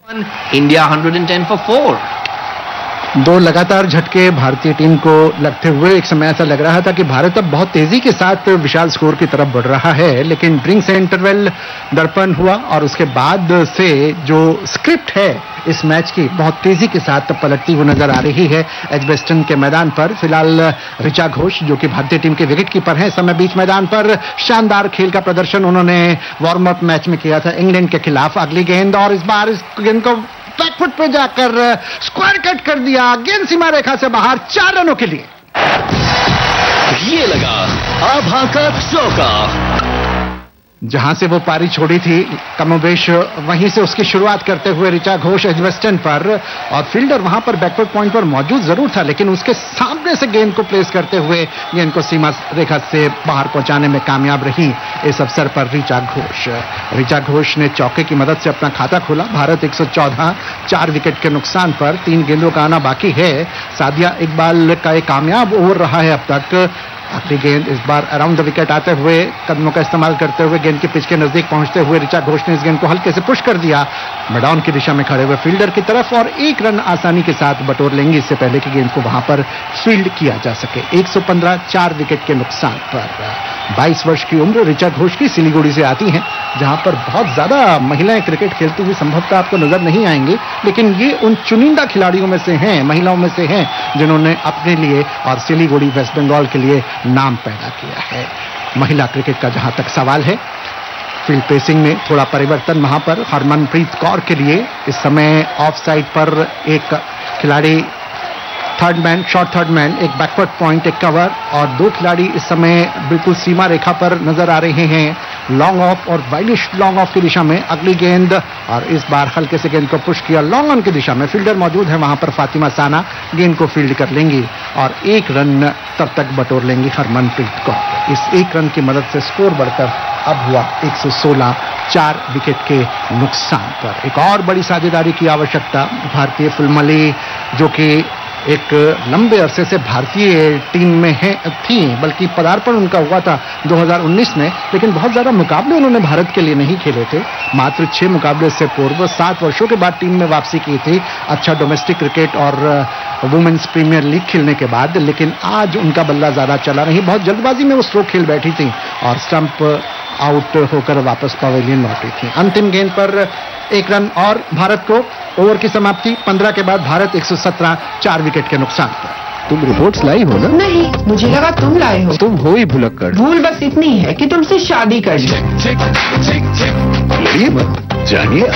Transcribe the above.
India 110 for 4. दो लगातार झटके भारतीय टीम को लगते हुए एक समय ऐसा लग रहा था कि भारत अब बहुत तेजी के साथ विशाल स्कोर की तरफ बढ़ रहा है, लेकिन ड्रिंक्स इंटरवल दर्पण हुआ और उसके बाद से जो स्क्रिप्ट है इस मैच की बहुत तेजी के साथ पलटती हुई नजर आ रही है एजबेस्टन के मैदान पर। फिलहाल ऋचा घोष जो कि भारतीय टीम के विकेट कीपर हैं, इस समय बीच मैदान पर शानदार खेल का प्रदर्शन उन्होंने वार्म अप मैच में किया था इंग्लैंड के खिलाफ। अगली गेंद और इस बार इस गेंद को बैकफुट पे जाकर स्क्वायर कट कर दिया, गेंद सीमा रेखा से बाहर 4 रनों के लिए। ये लगा आभा का चौका। जहां से वो पारी छोड़ी थी कमोबेश वहीं से उसकी शुरुआत करते हुए ऋचा घोष एजबेस्टन पर, और फील्डर वहां पर बैकवर्ड पॉइंट पर मौजूद जरूर था, लेकिन उसके सामने से गेंद को प्लेस करते हुए गेंद को सीमा रेखा से बाहर पहुंचाने में कामयाब रही इस अवसर पर ऋचा घोष। ऋचा घोष ने चौके की मदद से अपना खाता खोला। भारत 114, 4 विकेट के नुकसान पर 3 गेंदों का आना बाकी है। सादिया इकबाल का एक कामयाब ओवर रहा है अब तक। आखिरी गेंद इस बार अराउंड द विकेट आते हुए कदमों का इस्तेमाल करते हुए गेंद के पिच के नजदीक पहुंचते हुए ऋचा घोष ने इस गेंद को हल्के से पुश कर दिया मिडऑन की दिशा में खड़े हुए फील्डर की तरफ, और 1 रन आसानी के साथ बटोर लेंगे इससे पहले कि गेंद को वहां पर फील्ड किया जा सके। 115, 4 विकेट के नुकसान पर। 22 वर्ष की उम्र ऋचा घोष की सिलीगुड़ी से आती है, जहां पर बहुत ज्यादा महिलाएं क्रिकेट खेलती हुई संभवतः आपको नजर नहीं आएंगी, लेकिन ये उन चुनिंदा खिलाड़ियों में से हैं, महिलाओं में से हैं, जिन्होंने अपने लिए और सिलीगुड़ी वेस्ट बंगाल के लिए नाम पैदा किया है। महिला क्रिकेट का जहां तक सवाल है, फील्ड पेसिंग में थोड़ा परिवर्तन वहां पर हरमनप्रीत कौर के लिए। इस समय ऑफ साइड पर एक खिलाड़ी third man, short third man, एक बैकवर्ड पॉइंट, एक कवर, और 2 खिलाड़ी इस समय बिल्कुल सीमा रेखा पर नजर आ रहे हैं, लॉन्ग ऑफ और वाइलिश लॉन्ग ऑफ की दिशा में। अगली गेंद और इस बार हल्के से गेंद को पुश किया लॉन्ग ऑन की दिशा में। फील्डर मौजूद है वहां पर, फातिमा साना गेंद को फील्ड कर लेंगी और 1 रन तब तक बटोर लेंगी हरमनप्रीत कौर। इस 1 रन की मदद से स्कोर बढ़कर अब हुआ 116, 4 विकेट के नुकसान पर। एक और बड़ी साझेदारी की आवश्यकता भारतीय फुलमली, जो कि एक लंबे अरसे से भारतीय टीम में थी, बल्कि पदार्पण उनका हुआ था 2019 में, लेकिन बहुत ज्यादा मुकाबले उन्होंने भारत के लिए नहीं खेले थे। मात्र 6 मुकाबले से पूर्व 7 वर्षों के बाद टीम में वापसी की थी, अच्छा डोमेस्टिक क्रिकेट और वुमेन्स प्रीमियर लीग खेलने के बाद, लेकिन आज उनका बल्ला ज्यादा चला नहीं। बहुत जल्दबाजी में वो स्ट्रोक खेल बैठी थी और स्टंप आउट होकर वापस पवेलियन लौटी थी। अंतिम गेंद पर 1 रन और भारत को। ओवर की समाप्ति 15 के बाद भारत 117, 4 विकेट के नुकसान पर। तुम रिपोर्ट्स लाई हो ना? नहीं, मुझे लगा तुम लाए हो। तुम हो ही भुलक्कड़। भूल बस इतनी है कि तुमसे शादी कर ली। लड़िए मत, जानिए